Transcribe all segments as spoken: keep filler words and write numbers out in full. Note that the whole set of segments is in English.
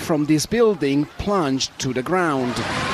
from this building plunged to the ground.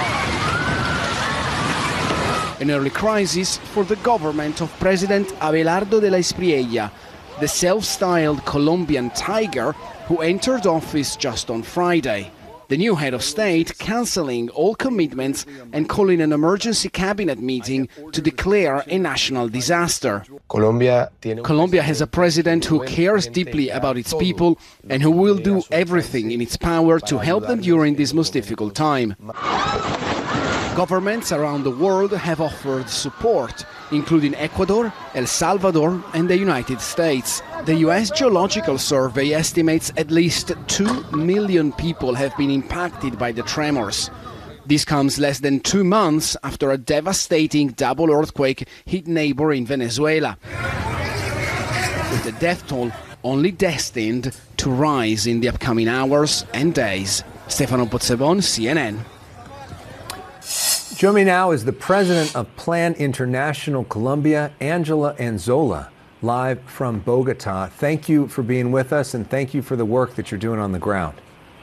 An early crisis for the government of President Abelardo de la Espriella, the self-styled Colombian tiger who entered office just on Friday. The new head of state cancelling all commitments and calling an emergency cabinet meeting to declare a national disaster. Colombia, Colombia has a president who cares deeply about its people and who will do everything in its power to help them during this most difficult time. Governments around the world have offered support, including Ecuador, El Salvador and the United States. The U S Geological Survey estimates at least two million people have been impacted by the tremors. This comes less than two months after a devastating double earthquake hit neighbor in Venezuela, with the death toll only destined to rise in the upcoming hours and days. Stefano Pozzebon, C N N. Joining me now is the president of Plan International Colombia, Angela Anzola, live from Bogota. Thank you for being with us, and thank you for the work that you're doing on the ground.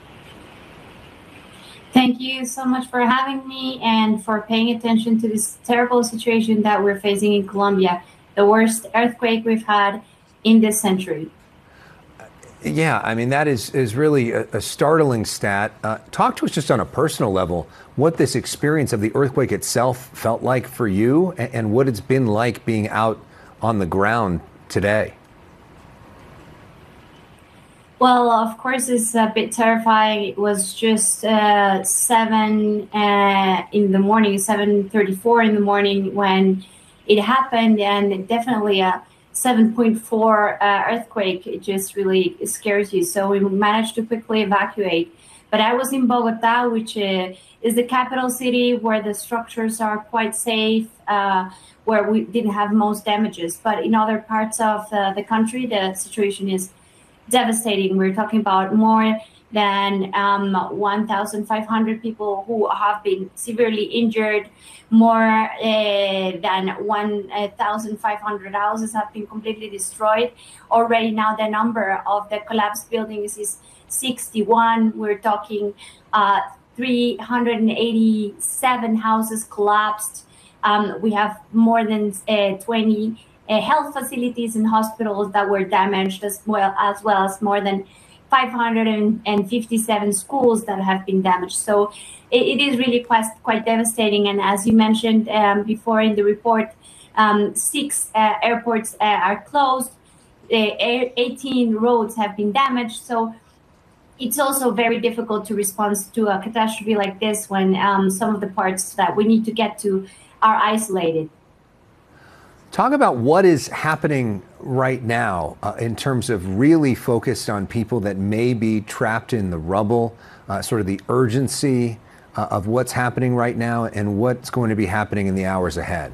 Thank you so much for having me and for paying attention to this terrible situation that we're facing in Colombia, the worst earthquake we've had in this century. Yeah, I mean, that is, is really a, a startling stat. Uh, talk to us just on a personal level, what this experience of the earthquake itself felt like for you and, and what it's been like being out on the ground today. Well, of course, it's a bit terrifying. It was just uh, seven uh, in the morning, seven thirty-four in the morning when it happened, and definitely a seven point four uh, earthquake. It just really scares you. So we managed to quickly evacuate. But I was in Bogota, which uh, is the capital city where the structures are quite safe, uh, where we didn't have most damages. But in other parts of uh, the country, the situation is devastating. We're talking about more than um, one thousand five hundred people who have been severely injured. More uh, than one thousand five hundred houses have been completely destroyed. Already now the number of the collapsed buildings is sixty-one. We're talking uh, three hundred eighty-seven houses collapsed. Um, we have more than uh, twenty uh, health facilities and hospitals that were damaged, as well as well as more than five hundred fifty-seven schools that have been damaged. So it, it is really quite, quite devastating. And as you mentioned um, before in the report, um, six uh, airports uh, are closed, uh, eighteen roads have been damaged. So it's also very difficult to respond to a catastrophe like this when um, some of the parts that we need to get to are isolated. Talk about what is happening right now uh, in terms of really focused on people that may be trapped in the rubble, uh, sort of the urgency uh, of what's happening right now and what's going to be happening in the hours ahead.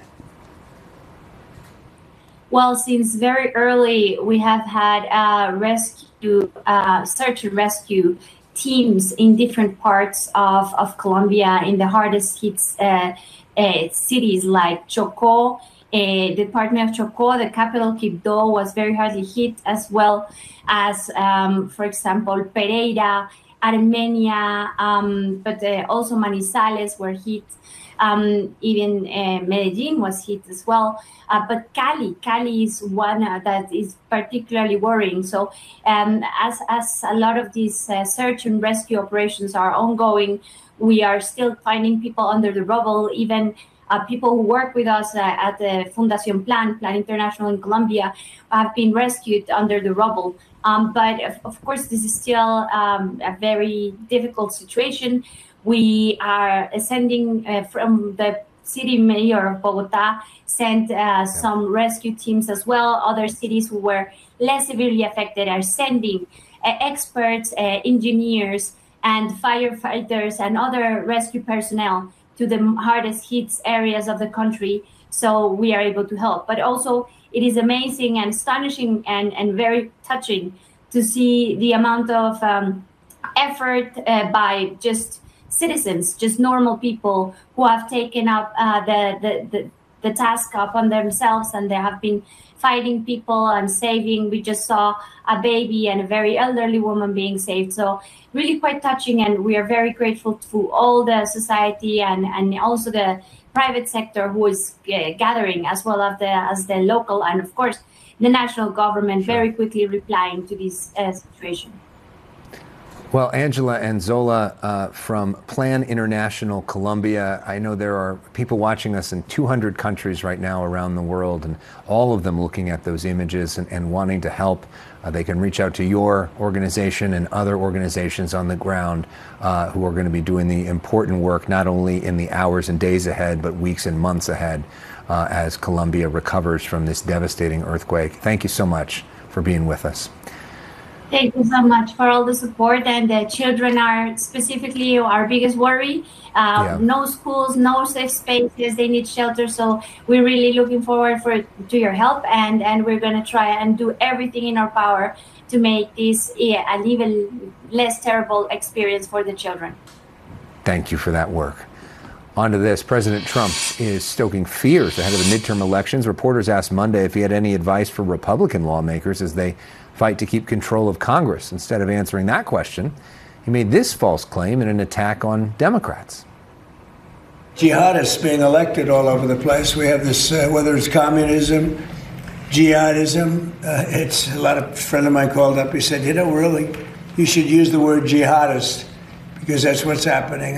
Well, since very early, we have had uh, rescue, uh, search and rescue teams in different parts of, of Colombia in the hardest hit uh, uh, cities like Chocó. Uh, the department of Chocó, the capital Quibdó, was very hardly hit, as well as, um, for example, Pereira, Armenia, um, but uh, also Manizales were hit. Um, even uh, Medellin was hit as well. Uh, but Cali, Cali is one uh, that is particularly worrying. So um, as, as a lot of these uh, search and rescue operations are ongoing, we are still finding people under the rubble. Even Uh, people who work with us uh, at the Fundación Plan, Plan International in Colombia, have been rescued under the rubble. Um, but of, of course, this is still um, a very difficult situation. We are sending uh, from the city mayor of Bogota, sent uh, some rescue teams as well. Other cities who were less severely affected are sending uh, experts, uh, engineers, and firefighters and other rescue personnel to the hardest hit areas of the country, so we are able to help. But also, it is amazing and astonishing and, and very touching to see the amount of um, effort uh, by just citizens, just normal people who have taken up uh, the, the, the, the task upon themselves, and they have been fighting people and saving. We just saw a baby and a very elderly woman being saved. So really quite touching, and we are very grateful to all the society and, and also the private sector who is uh, gathering, as well as the, as the local and, of course, the national government very quickly replying to this uh, situation. Well, Angela Anzola uh, from Plan International Colombia, I know there are people watching us in two hundred countries right now around the world, and all of them looking at those images and, and wanting to help. Uh, they can reach out to your organization and other organizations on the ground uh, who are going to be doing the important work, not only in the hours and days ahead, but weeks and months ahead uh, as Colombia recovers from this devastating earthquake. Thank you so much for being with us. Thank you so much for all the support, and the children are specifically our biggest worry. Uh, yeah. No schools, no safe spaces, they need shelter, so we're really looking forward for to your help, and, and we're going to try and do everything in our power to make this yeah, an even less terrible experience for the children. Thank you for that work. On to this. President Trump is stoking fears ahead of the midterm elections. Reporters asked Monday if he had any advice for Republican lawmakers as they fight to keep control of Congress. Instead of answering that question, he made this false claim in an attack on Democrats. Jihadists being elected all over the place. We have this, uh, whether it's communism, jihadism. Uh, it's a lot of a friend of mine called up. He said, you know, really, you should use the word jihadist because that's what's happening.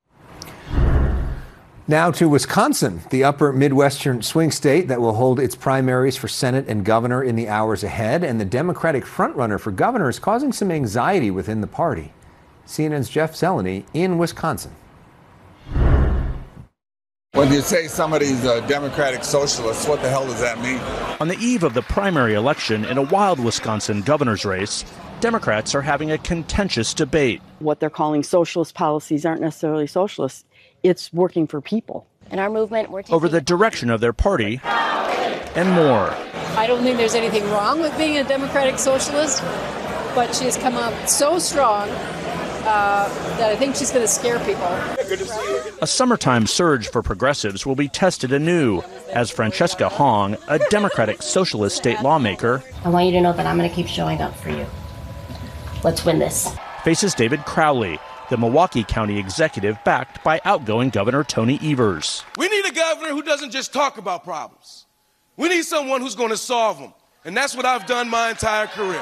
Now to Wisconsin, the upper Midwestern swing state that will hold its primaries for Senate and governor in the hours ahead. And the Democratic frontrunner for governor is causing some anxiety within the party. C N N's Jeff Zeleny in Wisconsin. When you say somebody's a Democratic socialist, what the hell does that mean? On the eve of the primary election in a wild Wisconsin governor's race, Democrats are having a contentious debate. What they're calling socialist policies aren't necessarily socialist. It's working for people. In our movement, we're taking over the direction of their party and more. I don't think there's anything wrong with being a Democratic socialist, but she has come out so strong uh, that I think she's going to scare people. A summertime surge for progressives will be tested anew as Francesca Hong, a Democratic socialist state lawmaker, I want you to know that I'm going to keep showing up for you. Let's win this. Faces David Crowley, the Milwaukee County executive backed by outgoing Governor Tony Evers. We need a governor who doesn't just talk about problems. We need someone who's going to solve them. And that's what I've done my entire career.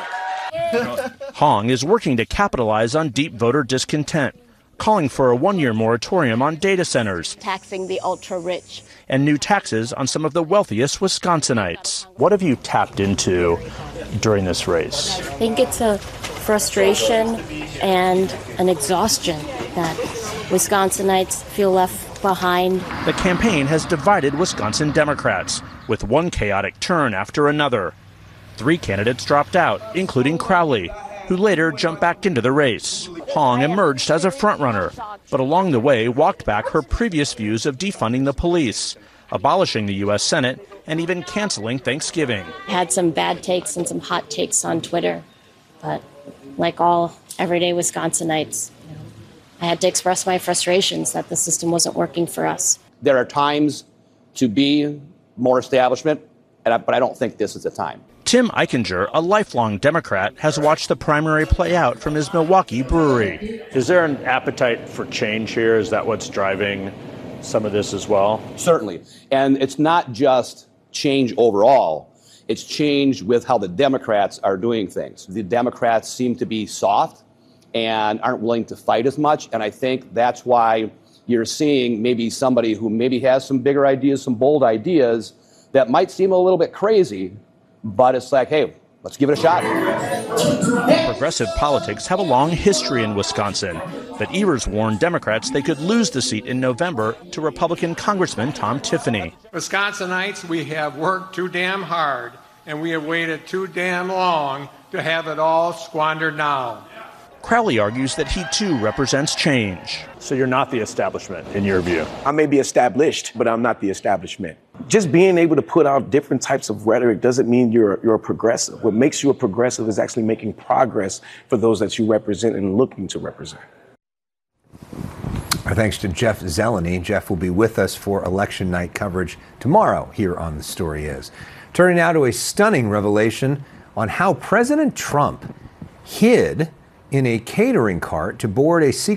Hong is working to capitalize on deep voter discontent, calling for a one-year moratorium on data centers, taxing the ultra-rich, and new taxes on some of the wealthiest Wisconsinites. What have you tapped into during this race? I think it's a frustration and an exhaustion that Wisconsinites feel left behind. The campaign has divided Wisconsin Democrats, with one chaotic turn after another. Three candidates dropped out, including Crowley, who later jumped back into the race. Hong emerged as a frontrunner, but along the way walked back her previous views of defunding the police, abolishing the U S Senate, and even canceling Thanksgiving. Had some bad takes and some hot takes on Twitter, but like all everyday Wisconsinites, I had to express my frustrations that the system wasn't working for us. There are times to be more establishment, but I don't think this is the time. Tim Eichinger, a lifelong Democrat, has watched the primary play out from his Milwaukee brewery. Is there an appetite for change here? Is that what's driving some of this as well? Certainly. And it's not just change overall. It's change with how the Democrats are doing things. The Democrats seem to be soft and aren't willing to fight as much. And I think that's why you're seeing maybe somebody who maybe has some bigger ideas, some bold ideas that might seem a little bit crazy, but it's like, hey, let's give it a shot. Progressive politics have a long history in Wisconsin, but Evers warned Democrats they could lose the seat in November to Republican Congressman Tom Tiffany. Wisconsinites, we have worked too damn hard, and we have waited too damn long to have it all squandered now. Crowley argues that he too represents change. So you're not the establishment, in your view? I may be established, but I'm not the establishment. Just being able to put out different types of rhetoric doesn't mean you're, you're a progressive. What makes you a progressive is actually making progress for those that you represent and looking to represent. Our thanks to Jeff Zeleny. Jeff will be with us for election night coverage tomorrow here on The Story Is. Turning now to a stunning revelation on how President Trump hid in a catering cart to board a secret